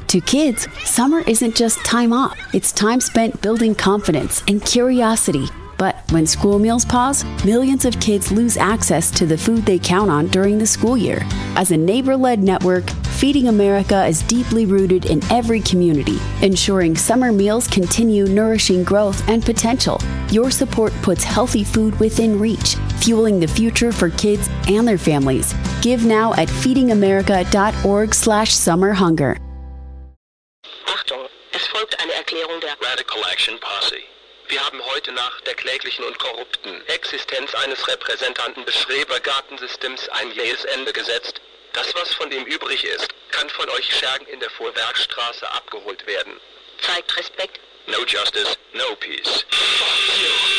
To kids, summer isn't just time off. It's time spent building confidence and curiosity. But when school meals pause, millions of kids lose access to the food they count on during the school year. As a neighbor-led network, Feeding America is deeply rooted in every community, ensuring summer meals continue nourishing growth and potential. Your support puts healthy food within reach, fueling the future for kids and their families. Give now at feedingamerica.org/summerhunger. Achtung, es folgt eine Erklärung der Radical Action Posse. Wir haben heute nach der kläglichen und korrupten Existenz eines Repräsentanten des Schrebergartensystems ein jähes Ende gesetzt. Das, was von dem übrig ist, kann von euch Schergen in der Vorwerkstraße abgeholt werden. zeigt Respekt. No justice, no peace. Fuck you.